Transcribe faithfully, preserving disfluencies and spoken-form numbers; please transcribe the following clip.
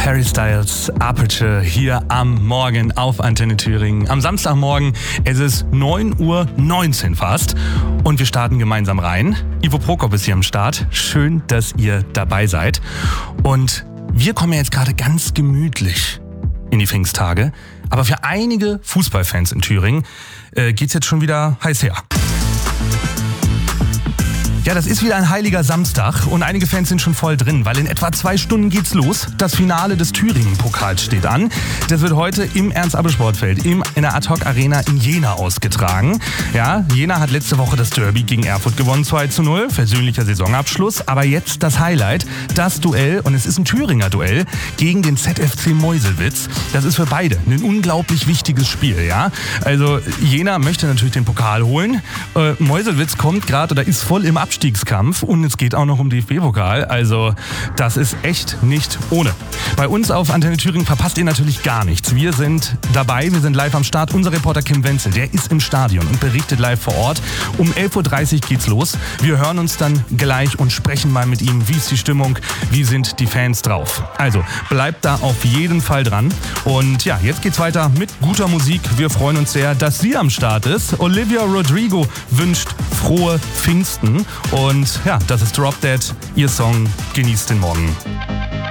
Harry Styles, Aperture hier am Morgen auf Antenne Thüringen. Am Samstagmorgen, es ist neun Uhr neunzehn fast und wir starten gemeinsam rein. Ivo Prokop ist hier am Start. Schön, dass ihr dabei seid. Und wir kommen jetzt gerade ganz gemütlich in die Pfingsttage. Aber für einige Fußballfans in Thüringen äh, geht's jetzt schon wieder heiß her. Ja, das ist wieder ein heiliger Samstag und einige Fans sind schon voll drin, weil in etwa zwei Stunden geht's los. Das Finale des Thüringen-Pokals steht an. Das wird heute im Ernst-Abbe-Sportfeld in der Ad-Hoc-Arena in Jena ausgetragen. Ja, Jena hat letzte Woche das Derby gegen Erfurt gewonnen, zwei zu null, versöhnlicher Saisonabschluss. Aber jetzt das Highlight, das Duell, und es ist ein Thüringer Duell, gegen den Z F C Meuselwitz. Das ist für beide ein unglaublich wichtiges Spiel, ja. Also Jena möchte natürlich den Pokal holen. Äh, Meuselwitz kommt gerade oder ist voll im Abstieg. Abstiegskampf und es geht auch noch um D F B-Pokal. Also das ist echt nicht ohne. Bei uns auf Antenne Thüringen verpasst ihr natürlich gar nichts. Wir sind dabei, wir sind live am Start. Unser Reporter Kim Wenzel, der ist im Stadion und berichtet live vor Ort. Um elf Uhr dreißig geht's los. Wir hören uns dann gleich und sprechen mal mit ihm. Wie ist die Stimmung? Wie sind die Fans drauf? Also bleibt da auf jeden Fall dran. Und ja, jetzt geht's weiter mit guter Musik. Wir freuen uns sehr, dass sie am Start ist. Olivia Rodrigo wünscht frohe Pfingsten. Und ja, das ist Drop Dead, ihr Song. Genießt den Morgen.